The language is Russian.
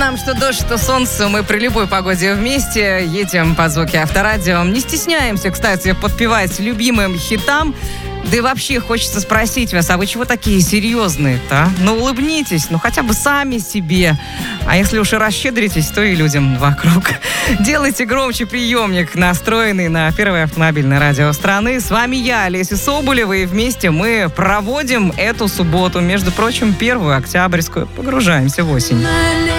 нам что дождь, что солнце, мы при любой погоде вместе едем под звуки Авторадио. Не стесняемся, кстати, подпевать любимым хитам. Да и вообще хочется спросить вас, а вы чего такие серьезные-то? Ну улыбнитесь, ну хотя бы сами себе. А если уж и расщедритесь, то и людям вокруг. Делайте громче приемник, настроенный на первое автомобильное радио страны. С вами я, Олеся Соболева, и вместе мы проводим эту субботу, между прочим, 1 октябрьскую. Погружаемся в осень.